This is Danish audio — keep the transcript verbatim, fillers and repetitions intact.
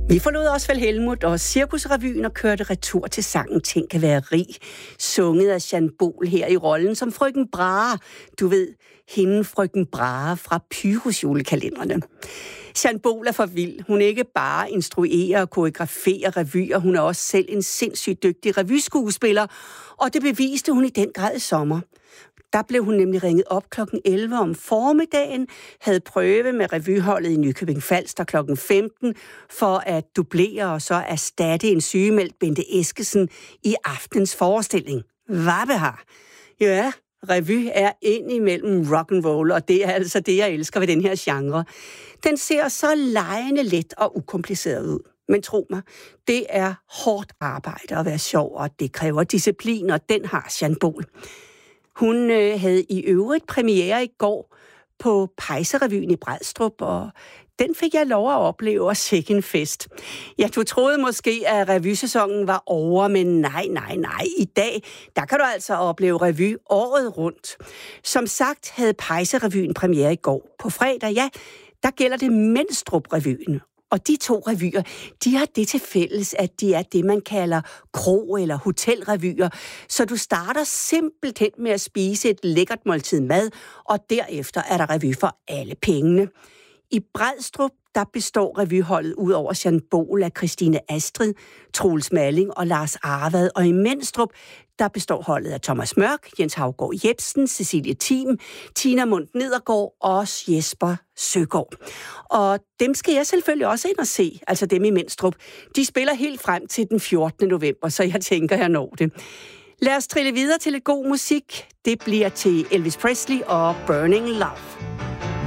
Vi forlod også vel Helmut og Cirkusrevyen og kørte retur til sangen Tænk at være rig, sunget af Jean Bol her i rollen som frøken Brahe. Du ved, hende frøken Brahe fra Pyrus julekalenderne. Jean Bol er for vild. Hun ikke bare instruerer og koreograferer revyer, hun er også selv en sindssygt dygtig revyskuespiller, og det beviste hun i den grad i sommer. Der blev hun nemlig ringet op klokken elleve om formiddagen, havde prøve med revyholdet i Nykøbing Falster klokken femten for at dublere og så erstatte en sygemeldt Bente Eskesen i aftens forestilling. Vabbehar. Ja, revy er ind imellem rock and roll, og det er altså det, jeg elsker ved den her genre. Den ser så legende let og ukompliceret ud. Men tro mig, det er hårdt arbejde at være sjov, og det kræver disciplin, og den har Jean Bol. Hun øh, havde i øvrigt premiere i går på Pejserevyen i Brædstrup, og den fik jeg lov at opleve og sikke en fest. Ja, du troede måske, at revysæsonen var over, men nej, nej, nej. I dag, der kan du altså opleve revy året rundt. Som sagt havde Pejserevyen premiere i går. På fredag, ja, der gælder det Menstrup-revyen. Og de to revyer, de har det til fælles, at de er det, man kalder kro- eller hotelrevyer. Så du starter simpelthen med at spise et lækkert måltid mad, og derefter er der revy for alle pengene. I Brædstrup, der består revyholdet ud over Jean Bol af Christine Astrid, Troels Malling og Lars Arvad. Og i Menstrup, der består holdet af Thomas Mørk, Jens Haugaard Jebsen, Cecilie Thiem, Tina Mundt Nedergaard og Jesper Søgaard. Og dem skal jeg selvfølgelig også ind og se, altså dem i Menstrup. De spiller helt frem til den fjortende november, så jeg tænker, jeg når det. Lad os trille videre til lidt god musik. Det bliver til Elvis Presley og Burning Love.